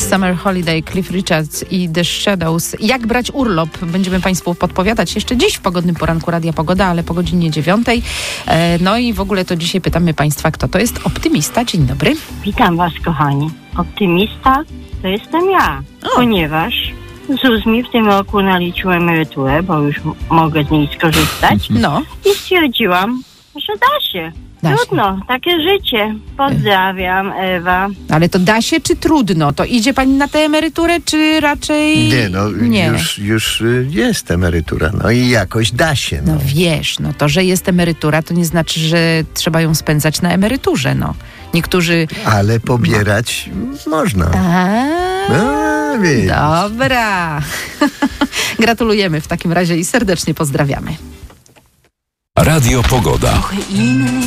Summer Holiday, Cliff Richards i The Shadows. Jak brać urlop? Będziemy Państwu podpowiadać jeszcze dziś w pogodnym poranku Radia Pogoda, ale po godzinie 9. No i w ogóle to dzisiaj pytamy Państwa, kto to jest optymista. Dzień dobry. Witam Was, kochani. Optymista to jestem ja, ponieważ ZUS mi w tym roku naliczył emeryturę, bo już mogę z niej skorzystać. No. I stwierdziłam, że da się. Da się. Trudno, takie życie. Pozdrawiam, Ewa. Ale to da się czy trudno? To idzie Pani na tę emeryturę, czy raczej Nie, już jest emerytura, no i jakoś da się. No wiesz, no to, że jest emerytura, to nie znaczy, że trzeba ją spędzać na emeryturze, no. Niektórzy... Ale pobierać można. No, wiesz. Dobra. Gratulujemy w takim razie i serdecznie pozdrawiamy. Radio Pogoda.